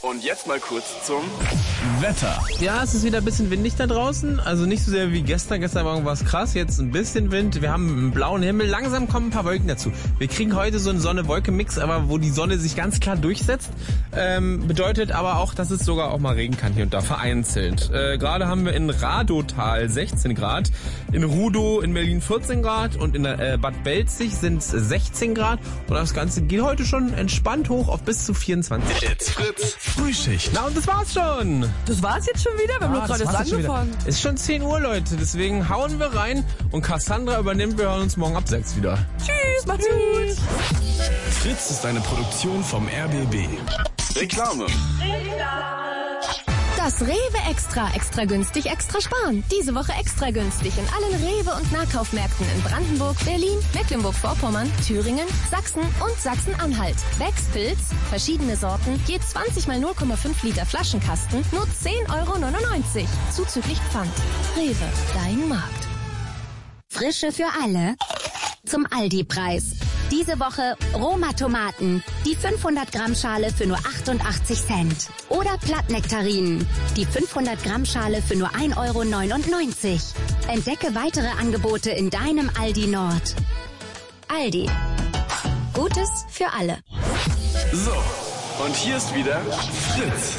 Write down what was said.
Und jetzt mal kurz zum Wetter. Ja, es ist wieder ein bisschen windig da draußen. Also nicht so sehr wie gestern. Gestern Morgen war es krass. Jetzt ein bisschen Wind. Wir haben einen blauen Himmel. Langsam kommen ein paar Wolken dazu. Wir kriegen heute so einen Sonne-Wolke-Mix, aber wo die Sonne sich ganz klar durchsetzt. Bedeutet aber auch, dass es sogar auch mal regnen kann hier und da vereinzelt. Gerade haben wir in Radotal 16 Grad. In Rudow in Berlin 14 Grad. Und in Bad Belzig sind es 16 Grad. Und das Ganze geht heute schon entspannt hoch auf bis zu 24. It's Fritz Frühschicht. Na und das war's schon. Das war's jetzt schon wieder? Wir haben doch gerade erst angefangen. Es ist schon 10 Uhr, Leute. Deswegen hauen wir rein. Und Cassandra übernimmt. Wir hören uns morgen ab 6 wieder. Tschüss, macht's gut. Fritz ist eine Produktion vom RBB. Reklame. Das Rewe Extra günstig, extra sparen. Diese Woche extra günstig in allen Rewe- und Nahkaufmärkten in Brandenburg, Berlin, Mecklenburg-Vorpommern, Thüringen, Sachsen und Sachsen-Anhalt. Becks Pilz, verschiedene Sorten, je 20 mal 0,5 Liter Flaschenkasten, nur 10,99 €. Zuzüglich Pfand. Rewe, dein Markt. Frische für alle zum Aldi-Preis. Diese Woche Roma-Tomaten, die 500 Gramm Schale für nur 88 Cent. Oder Plattnektarinen, die 500 Gramm Schale für nur 1,99 €. Entdecke weitere Angebote in deinem Aldi Nord. Aldi. Gutes für alle. So, und hier ist wieder Fritz.